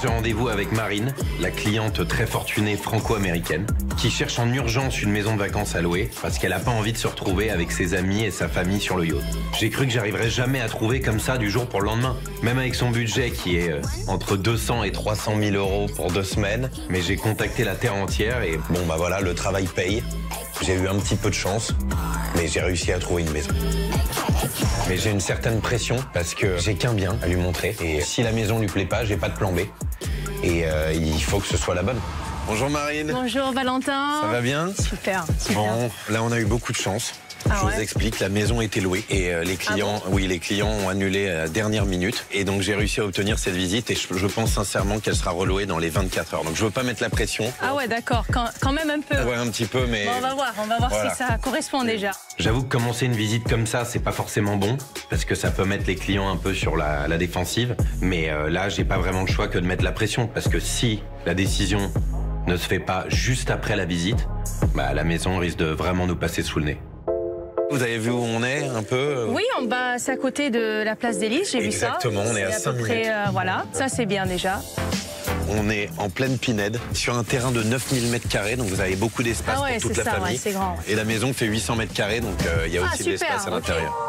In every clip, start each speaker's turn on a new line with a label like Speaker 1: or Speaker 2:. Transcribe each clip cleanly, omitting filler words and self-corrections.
Speaker 1: J'ai rendez-vous avec Marine, la cliente très fortunée franco-américaine, qui cherche en urgence une maison de vacances à louer parce qu'elle n'a pas envie de se retrouver avec ses amis et sa famille sur le yacht. J'ai cru que j'arriverais jamais à trouver comme ça du jour pour le lendemain, même avec son budget qui est entre 200 et 300 000 euros pour 2 semaines. Mais j'ai contacté la terre entière et bon bah voilà, le travail paye. J'ai eu un petit peu de chance, mais j'ai réussi à trouver une maison. Mais j'ai une certaine pression parce que j'ai qu'un bien à lui montrer. Et si la maison lui plaît pas, j'ai pas de plan B. Et il faut que ce soit la bonne. Bonjour Marine.
Speaker 2: Bonjour Valentin.
Speaker 1: Ça va bien?
Speaker 2: Super.
Speaker 1: Bon, là on a eu beaucoup de chance. Je vous explique, la maison était louée et les clients, les clients ont annulé à la dernière minute. Et donc j'ai réussi à obtenir cette visite et je pense sincèrement qu'elle sera relouée dans les 24 heures. Donc je veux pas mettre la pression.
Speaker 2: Ah ouais, d'accord, quand même un peu.
Speaker 1: Ouais, un petit peu, mais...
Speaker 2: Bon, on va voir voilà. Si ça correspond déjà.
Speaker 1: J'avoue que commencer une visite comme ça, c'est pas forcément bon, parce que ça peut mettre les clients un peu sur la défensive. Mais là, j'ai pas vraiment le choix que de mettre la pression, parce que si la décision ne se fait pas juste après la visite, bah la maison risque de vraiment nous passer sous le nez. Vous avez vu où on est un peu?
Speaker 2: Oui, en bas, c'est à côté de la place des Lys, j'ai vu ça.
Speaker 1: Exactement, on est à 5 minutes.
Speaker 2: Voilà, ça c'est bien déjà.
Speaker 1: On est en pleine Pinède, sur un terrain de 9000 m², donc vous avez beaucoup d'espace pour toute la famille.
Speaker 2: Ouais, c'est grand.
Speaker 1: Et la maison fait 800 m², donc il y a aussi de l'espace à l'intérieur.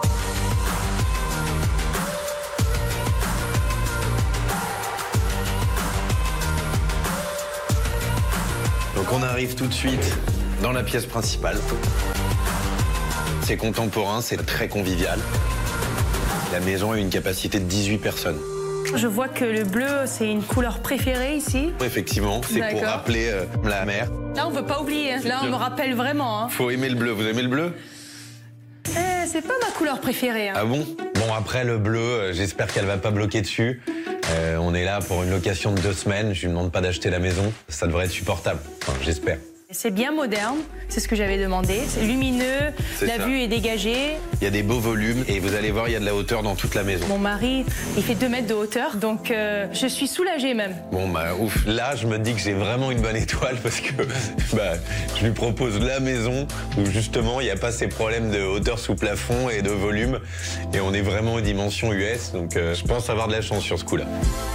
Speaker 1: Donc on arrive tout de suite dans la pièce principale. C'est contemporain, c'est très convivial. La maison a une capacité de 18 personnes.
Speaker 2: Je vois que le bleu, c'est une couleur préférée ici.
Speaker 1: Effectivement, c'est pour rappeler la mer.
Speaker 2: Là, on ne veut pas oublier. Là, on me rappelle vraiment.
Speaker 1: Faut aimer le bleu. Vous aimez le bleu?
Speaker 2: C'est pas ma couleur préférée.
Speaker 1: Ah bon? Bon, après, le bleu, j'espère qu'elle va pas bloquer dessus. On est là pour une location de 2 semaines. Je lui demande pas d'acheter la maison. Ça devrait être supportable. Enfin, j'espère.
Speaker 2: C'est bien moderne, c'est ce que j'avais demandé. C'est lumineux, la vue est dégagée.
Speaker 1: Il y a des beaux volumes et vous allez voir, il y a de la hauteur dans toute la maison.
Speaker 2: Mon mari, il fait 2 mètres de hauteur, donc je suis soulagée même.
Speaker 1: Bon bah ouf, là je me dis que j'ai vraiment une bonne étoile parce que je lui propose la maison où justement il n'y a pas ces problèmes de hauteur sous plafond et de volume. Et on est vraiment aux dimensions US, donc je pense avoir de la chance sur ce coup-là.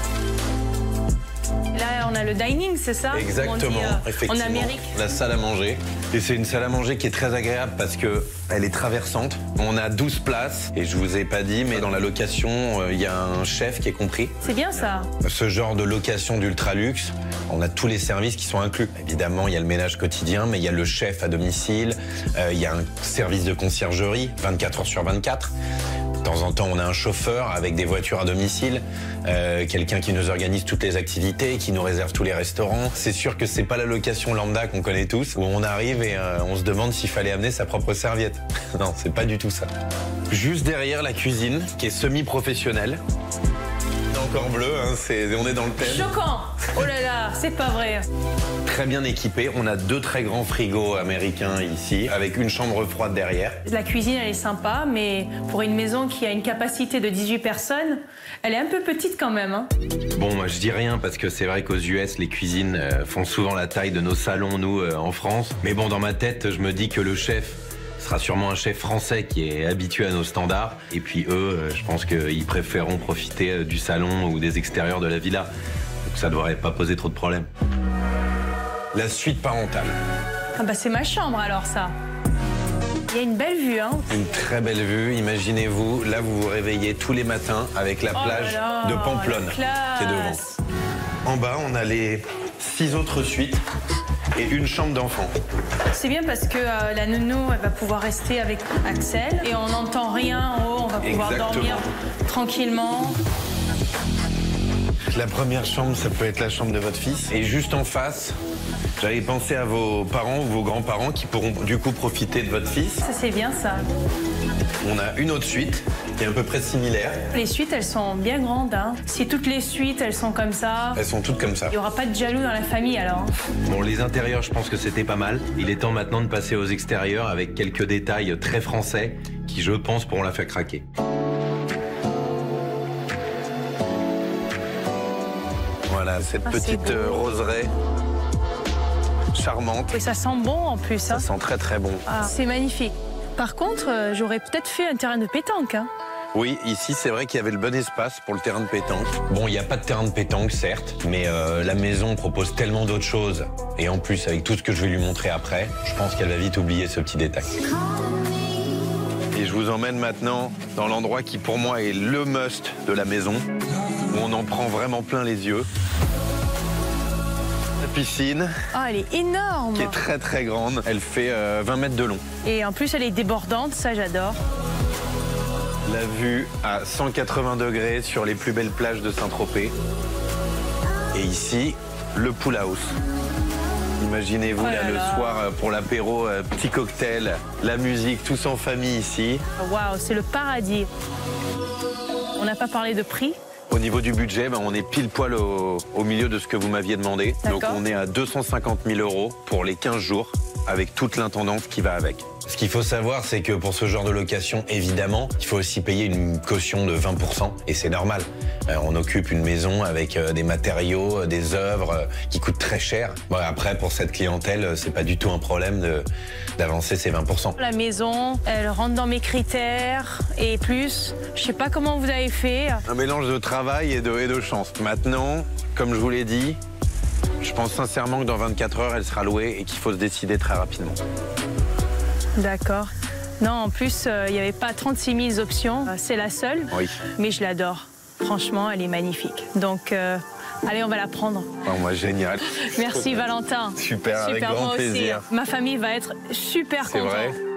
Speaker 2: Là, on a le dining, c'est ça?
Speaker 1: Exactement, effectivement.
Speaker 2: En Amérique.
Speaker 1: La salle à manger. Et c'est une salle à manger qui est très agréable parce qu'elle est traversante. On a 12 places. Et je vous ai pas dit, mais dans la location, il y a un chef qui est compris.
Speaker 2: C'est bien ça.
Speaker 1: Ce genre de location d'ultra luxe, on a tous les services qui sont inclus. Évidemment, il y a le ménage quotidien, mais il y a le chef à domicile. Il y a un service de conciergerie, 24 heures sur 24. De temps en temps, on a un chauffeur avec des voitures à domicile, quelqu'un qui nous organise toutes les activités, qui nous réserve tous les restaurants. C'est sûr que c'est pas la location lambda qu'on connaît tous, où on arrive et on se demande s'il fallait amener sa propre serviette. Non, c'est pas du tout ça. Juste derrière la cuisine, qui est semi-professionnelle. Encore bleu, hein, on est dans le thème.
Speaker 2: Choquant! Oh là là, c'est pas vrai.
Speaker 1: Très bien équipé. On a 2 très grands frigos américains ici, avec une chambre froide derrière.
Speaker 2: La cuisine, elle est sympa, mais pour une maison qui a une capacité de 18 personnes, elle est un peu petite quand même. Hein.
Speaker 1: Bon, moi je dis rien parce que c'est vrai qu'aux US, les cuisines font souvent la taille de nos salons, nous, en France. Mais bon, dans ma tête, je me dis que le chef sera sûrement un chef français qui est habitué à nos standards. Et puis eux, je pense qu'ils préféreront profiter du salon ou des extérieurs de la villa. Donc ça ne devrait pas poser trop de problèmes. La suite parentale.
Speaker 2: Ah bah c'est ma chambre alors ça. Il y a une belle vue, hein.
Speaker 1: Une très belle vue. Imaginez-vous, là vous vous réveillez tous les matins avec la plage de Pamplonne qui est devant. En bas, on a les 6 autres suites et une chambre d'enfant.
Speaker 2: C'est bien parce que la nounou, elle va pouvoir rester avec Axel et on n'entend rien en haut, on va pouvoir dormir tranquillement.
Speaker 1: La première chambre, ça peut être la chambre de votre fils. Et juste en face, j'avais pensé à vos parents ou vos grands-parents qui pourront du coup profiter de votre fils.
Speaker 2: Ça, c'est bien ça.
Speaker 1: On a une autre suite qui est à peu près similaire.
Speaker 2: Les suites, elles sont bien grandes. Hein. Si toutes les suites, elles sont comme ça...
Speaker 1: Elles sont toutes comme ça.
Speaker 2: Il n'y aura pas de jaloux dans la famille alors.
Speaker 1: Bon, les intérieurs, je pense que c'était pas mal. Il est temps maintenant de passer aux extérieurs avec quelques détails très français qui, je pense, pourront la faire craquer. Voilà, cette petite roseraie charmante.
Speaker 2: Et ça sent bon en plus.
Speaker 1: Ça sent très très bon.
Speaker 2: Ah, c'est magnifique. Par contre, j'aurais peut-être fait un terrain de pétanque. Hein.
Speaker 1: Oui, ici, c'est vrai qu'il y avait le bon espace pour le terrain de pétanque. Bon, il n'y a pas de terrain de pétanque, certes, mais la maison propose tellement d'autres choses. Et en plus, avec tout ce que je vais lui montrer après, je pense qu'elle va vite oublier ce petit détail. Et je vous emmène maintenant dans l'endroit qui, pour moi, est le must de la maison, où on en prend vraiment plein les yeux. La piscine.
Speaker 2: Oh, elle est énorme.
Speaker 1: Qui est très, très grande. Elle fait 20 mètres de long.
Speaker 2: Et en plus, elle est débordante, ça, j'adore.
Speaker 1: La vue à 180 degrés sur les plus belles plages de Saint-Tropez. Et ici, le pool house. Imaginez-vous le soir pour l'apéro, petit cocktail, la musique, tous en famille ici.
Speaker 2: Waouh, c'est le paradis. On n'a pas parlé de prix.
Speaker 1: Au niveau du budget, on est pile poil au milieu de ce que vous m'aviez demandé. Donc on est à 250 000 € pour les 15 jours, avec toute l'intendance qui va avec. Ce qu'il faut savoir, c'est que pour ce genre de location, évidemment, il faut aussi payer une caution de 20%, et c'est normal. On occupe une maison avec des matériaux, des œuvres qui coûtent très cher. Bon, après, pour cette clientèle, c'est pas du tout un problème d'avancer ces 20%.
Speaker 2: La maison, elle rentre dans mes critères et plus. Je sais pas comment vous avez fait.
Speaker 1: Un mélange de travail et de chance. Maintenant, comme je vous l'ai dit, je pense sincèrement que dans 24 heures, elle sera louée et qu'il faut se décider très rapidement.
Speaker 2: D'accord. Non, en plus, il n'y avait pas 36 000 options. C'est la seule,
Speaker 1: oui.
Speaker 2: Mais je l'adore. Franchement, elle est magnifique. Donc, allez, on va la prendre.
Speaker 1: Oh, moi, génial.
Speaker 2: Merci, Valentin.
Speaker 1: Super, avec grand plaisir.
Speaker 2: Ma famille va être super contente.
Speaker 1: C'est vrai.